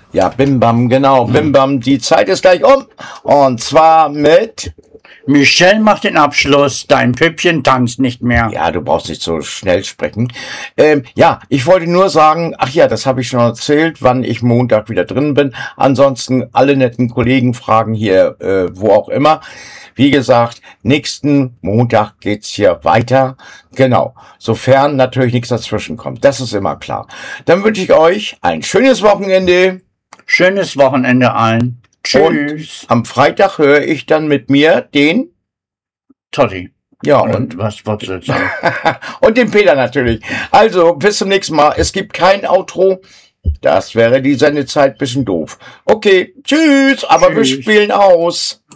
Ja, Bim Bam, genau, Bim Bam. Die Zeit ist gleich um. Und zwar mit... Michelle macht den Abschluss, dein Püppchen tanzt nicht mehr. Ja, du brauchst nicht so schnell sprechen. Ja, ich wollte nur sagen, ach ja, das habe ich schon erzählt, wann ich Montag wieder drin bin. Ansonsten alle netten Kollegen fragen hier, wo auch immer. Wie gesagt, nächsten Montag geht's hier weiter. Genau, sofern natürlich nichts dazwischen kommt. Das ist immer klar. Dann wünsche ich euch ein schönes Wochenende. Schönes Wochenende allen. Tschüss. Und am Freitag höre ich dann mit mir den Totti. Ja, Und was wolltest du sagen? und den Peter natürlich. Also, bis zum nächsten Mal. Es gibt kein Outro. Das wäre die Sendezeit bisschen doof. Okay, tschüss, aber wir Tschüss. spielen aus.